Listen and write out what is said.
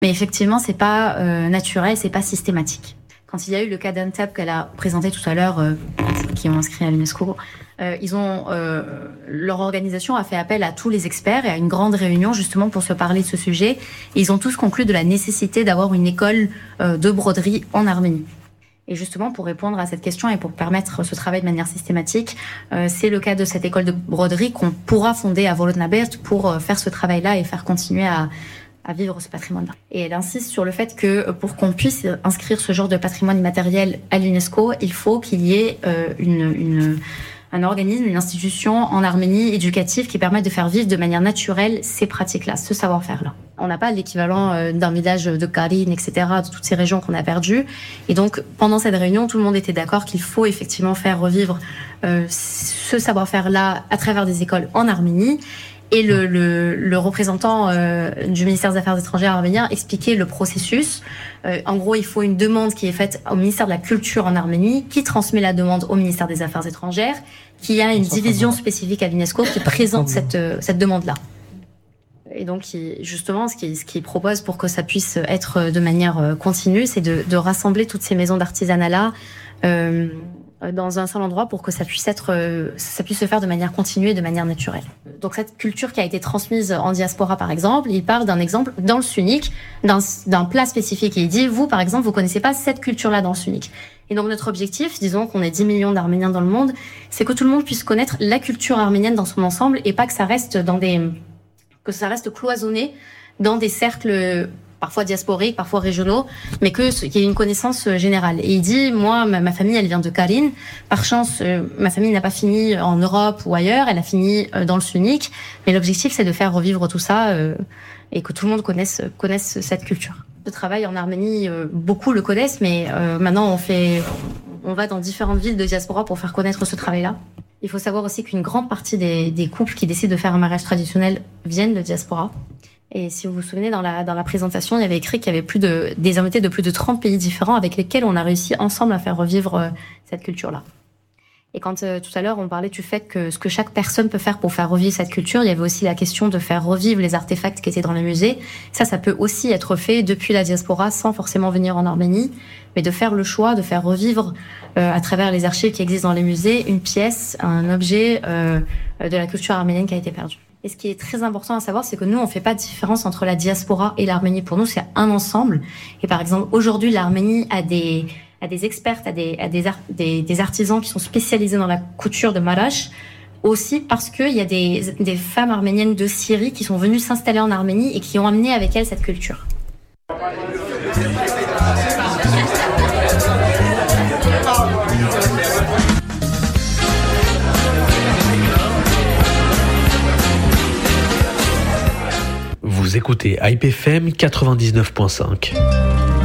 Mais effectivement, c'est pas naturel, c'est pas systématique. Quand il y a eu le cas d'Antep qu'elle a présenté tout à l'heure, qui ont inscrit à l'UNESCO, leur organisation a fait appel à tous les experts et à une grande réunion justement pour se parler de ce sujet. Et ils ont tous conclu de la nécessité d'avoir une école de broderie en Arménie. Et justement, pour répondre à cette question et pour permettre ce travail de manière systématique, c'est le cas de cette école de broderie qu'on pourra fonder à Volodnabert pour faire ce travail-là et faire continuer à vivre ce patrimoine-là. Et elle insiste sur le fait que pour qu'on puisse inscrire ce genre de patrimoine immatériel à l'UNESCO, il faut qu'il y ait un organisme, une institution en Arménie éducative qui permette de faire vivre de manière naturelle ces pratiques-là, ce savoir-faire-là. On n'a pas l'équivalent d'un village de Karin, etc., de toutes ces régions qu'on a perdues. Et donc, pendant cette réunion, tout le monde était d'accord qu'il faut effectivement faire revivre ce savoir-faire-là à travers des écoles en Arménie. Et le représentant du ministère des Affaires étrangères arménien expliquait le processus. En gros, il faut une demande qui est faite au ministère de la Culture en Arménie, qui transmet la demande au ministère des Affaires étrangères, qui a une division spécifique à l'UNESCO qui présente cette demande-là. Et donc, justement, ce qu'il propose pour que ça puisse être de manière continue, c'est de rassembler toutes ces maisons d'artisanat-là dans un seul endroit pour que ça puisse se faire de manière continue et de manière naturelle. Donc cette culture qui a été transmise en diaspora, par exemple, il parle d'un exemple dans le sunnique, d'un plat spécifique, et il dit, vous, par exemple, vous connaissez pas cette culture-là dans le sunnique. Et donc notre objectif, disons qu'on est 10 millions d'Arméniens dans le monde, c'est que tout le monde puisse connaître la culture arménienne dans son ensemble et pas que ça reste cloisonné dans des cercles parfois diasporiques, parfois régionaux, mais qu'il y ait une connaissance générale. Et il dit, moi, ma famille, elle vient de Karin. Par chance, ma famille n'a pas fini en Europe ou ailleurs, elle a fini dans le sunnique. Mais l'objectif, c'est de faire revivre tout ça et que tout le monde connaisse cette culture. Le travail en Arménie, beaucoup le connaissent, mais maintenant, on va dans différentes villes de diaspora pour faire connaître ce travail-là. Il faut savoir aussi qu'une grande partie des couples qui décident de faire un mariage traditionnel viennent de diaspora. Et si vous vous souvenez, dans la présentation, il y avait écrit qu'il y avait des invités de plus de 30 pays différents avec lesquels on a réussi ensemble à faire revivre cette culture-là. Et quand tout à l'heure, on parlait du fait que ce que chaque personne peut faire pour faire revivre cette culture, il y avait aussi la question de faire revivre les artefacts qui étaient dans les musées. Ça peut aussi être fait depuis la diaspora sans forcément venir en Arménie, mais de faire le choix de faire revivre à travers les archives qui existent dans les musées une pièce, un objet de la culture arménienne qui a été perdue. Et ce qui est très important à savoir, c'est que nous, on fait pas de différence entre la diaspora et l'Arménie. Pour nous, c'est un ensemble. Et par exemple, aujourd'hui, l'Arménie a des experts, des artisans qui sont spécialisés dans la couture de Marash. Aussi parce qu'il y a des femmes arméniennes de Syrie qui sont venues s'installer en Arménie et qui ont amené avec elles cette culture. Vous écoutez Hype FM 99.5.